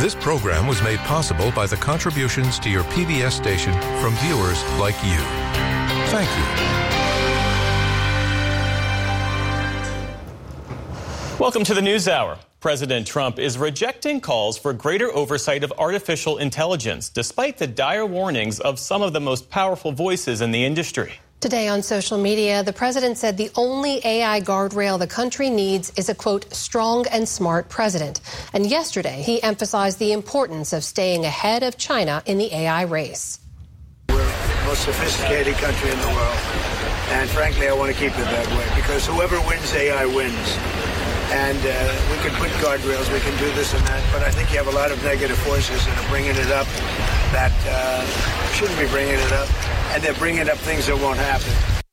This program was made possible by the contributions to your PBS station from viewers like you. Thank you. Welcome to the NewsHour. President Trump is rejecting calls for greater oversight of artificial intelligence, despite the dire warnings of some of the most powerful voices in the industry. Today on social media, the president said the only AI guardrail the country needs is a, quote, strong and smart president. And yesterday, he emphasized the importance of staying ahead of China in the AI race. We're the most sophisticated country in the world. And frankly, I want to keep it that way because whoever wins AI wins. And we can put guardrails, we can do this and that, but I think you have a lot of negative forces that are bringing it up that shouldn't be bringing it up. And they're bringing up things that won't happen.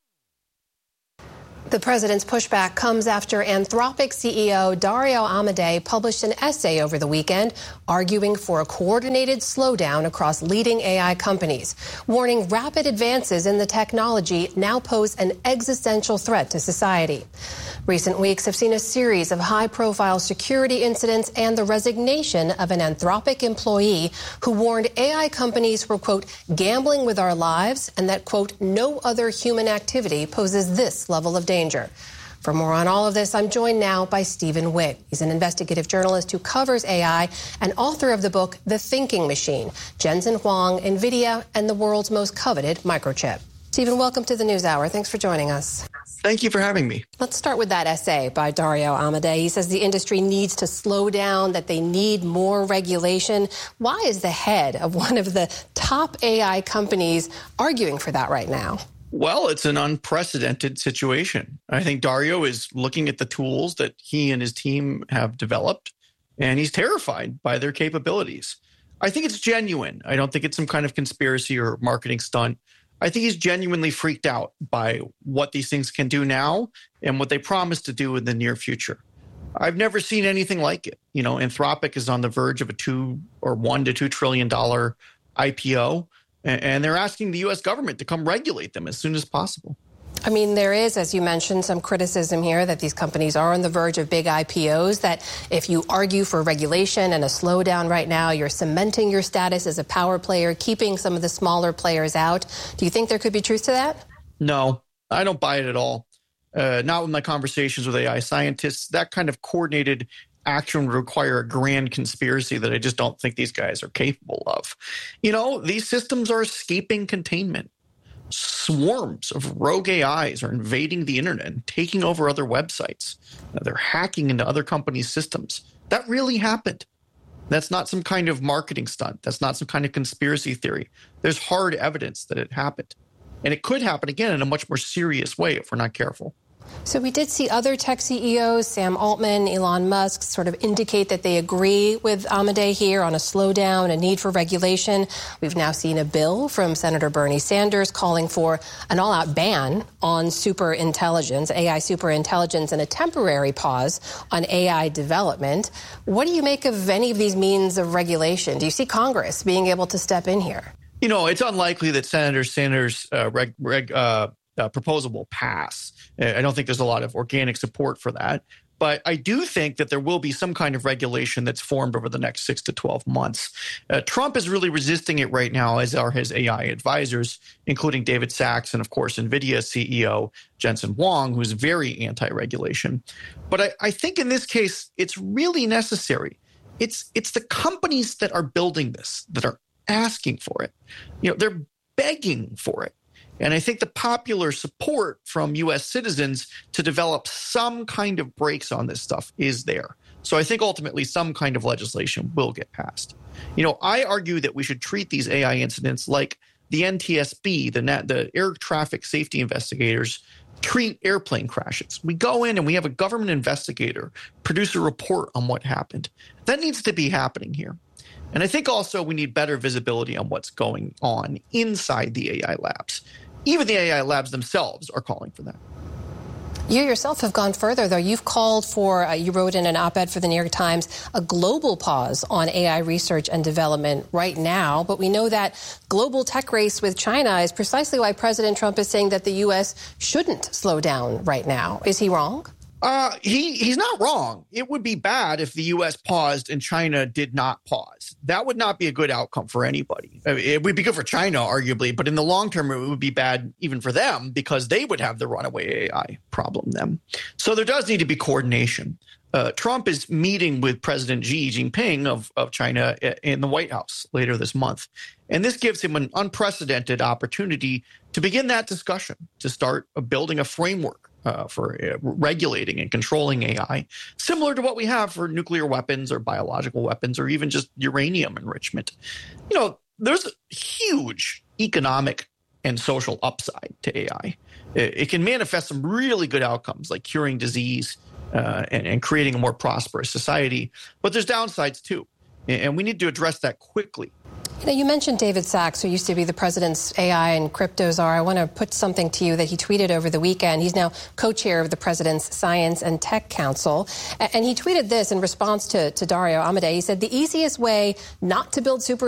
The president's pushback comes after Anthropic CEO Dario Amodei published an essay over the weekend arguing for a coordinated slowdown across leading AI companies, warning rapid advances in the technology now pose an existential threat to society. Recent weeks have seen a series of high-profile security incidents and the resignation of an Anthropic employee who warned AI companies were, quote, gambling with our lives and that, quote, no other human activity poses this level of danger. For more on all of this, I'm joined now by Stephen Wig. He's an investigative journalist who covers AI and author of the book The Thinking Machine, Jensen Huang, NVIDIA, and the world's most coveted microchip. Stephen, welcome to the NewsHour. Thanks for joining us. Thank you for having me. Let's start with that essay by Dario Amodei. He says the industry needs to slow down, that they need more regulation. Why is the head of one of the top AI companies arguing for that right now? Well, it's an unprecedented situation. I think Dario is looking at the tools that he and his team have developed, and he's terrified by their capabilities. I think it's genuine. I don't think it's some kind of conspiracy or marketing stunt. I think he's genuinely freaked out by what these things can do now and what they promise to do in the near future. I've never seen anything like it. You know, Anthropic is on the verge of a $1 to $2 trillion IPO, and they're asking the U.S. government to come regulate them as soon as possible. I mean, there is, as you mentioned, some criticism here that these companies are on the verge of big IPOs, that if you argue for regulation and a slowdown right now, you're cementing your status as a power player, keeping some of the smaller players out. Do you think there could be truth to that? No, I don't buy it at all. Not with my conversations with AI scientists. That kind of coordinated action would require a grand conspiracy that I just don't think these guys are capable of. You know, these systems are escaping containment. Swarms of rogue AIs are invading the internet and taking over other websites. They're hacking into other companies' systems. That really happened. That's not some kind of marketing stunt. That's not some kind of conspiracy theory. There's hard evidence that it happened. And it could happen again in a much more serious way if we're not careful. So we did see other tech CEOs, Sam Altman, Elon Musk, sort of indicate that they agree with Amodei here on a slowdown, a need for regulation. We've now seen a bill from Senator Bernie Sanders calling for an all-out ban on superintelligence, AI superintelligence, and a temporary pause on AI development. What do you make of any of these means of regulation? Do you see Congress being able to step in here? You know, it's unlikely that Senator Sanders' proposal will pass. I don't think there's a lot of organic support for that. But I do think that there will be some kind of regulation that's formed over the next 6 to 12 months. Trump is really resisting it right now, as are his AI advisors, including David Sachs and, of course, NVIDIA CEO Jensen Huang, who's very anti-regulation. But I think in this case, it's really necessary. It's the companies that are building this that are asking for it. You know, they're begging for it. And I think the popular support from U.S. citizens to develop some kind of brakes on this stuff is there. So I think ultimately some kind of legislation will get passed. You know, I argue that we should treat these AI incidents like the NTSB, the air traffic safety investigators, treat airplane crashes. We go in and we have a government investigator produce a report on what happened. That needs to be happening here. And I think also we need better visibility on what's going on inside the AI labs. Even the AI labs themselves are calling for that. You yourself have gone further, though. You've called for, you wrote in an op-ed for the New York Times, a global pause on AI research and development right now. But we know that global tech race with China is precisely why President Trump is saying that the U.S. shouldn't slow down right now. Is he wrong? He's not wrong. It would be bad if the U.S. paused and China did not pause. That would not be a good outcome for anybody. It would be good for China, arguably, but in the long term, it would be bad even for them because they would have the runaway AI problem then. So there does need to be coordination. Trump is meeting with President Xi Jinping of China in the White House later this month. And this gives him an unprecedented opportunity to begin that discussion, to start building a framework for regulating and controlling AI, similar to what we have for nuclear weapons or biological weapons or even just uranium enrichment. There's a huge economic and social upside to AI. It can manifest some really good outcomes like curing disease and creating a more prosperous society. But there's downsides too. And we need to address that quickly. You mentioned David Sacks, who used to be the president's AI and crypto czar. I want to put something to you that he tweeted over the weekend. He's now co-chair of the president's Science and Tech Council. And he tweeted this in response to Dario Amodei. He said, the easiest way not to build super